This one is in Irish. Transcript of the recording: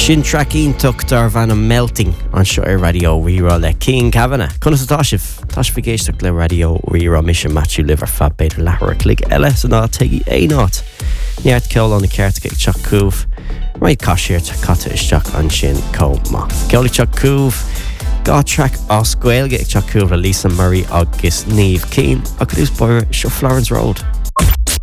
Sin tracking took Darvana melting on Shire Radio Rira le King Kavanagh. Conas Tashiv Gage le Radio Rira Mission Matthew Liver Fab Beta Lahara Click Ellis and Tegi A Not. Niart Kill on the Cartagate Chuck Coove. Right Cashier to Kata is Chuck on Shin Coma. Kelly Chuck Coove. Got track Osquale get Chuck Coove Lisa Murray August Neve Keen. I could use by Florence Road.